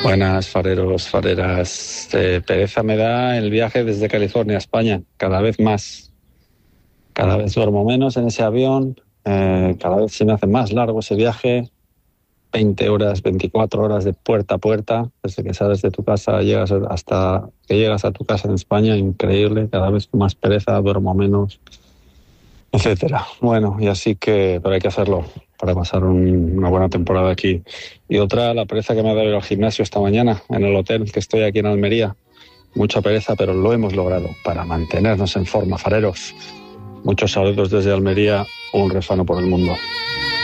Buenas, fareros, fareras. Pereza me da el viaje desde California a España, cada vez más. Cada vez duermo menos en ese avión, cada vez se me hace más largo ese viaje. 20 horas, 24 horas de puerta a puerta, desde que sales de tu casa llegas hasta que llegas a tu casa en España, increíble, cada vez con más pereza, duermo menos, etcétera. Bueno, y así que, pero hay que hacerlo para pasar una buena temporada aquí. Y otra, la pereza que me ha dado ir al gimnasio esta mañana en el hotel que estoy aquí en Almería. Mucha pereza, pero lo hemos logrado para mantenernos en forma, fareros. Muchos saludos desde Almería, un refano por el mundo.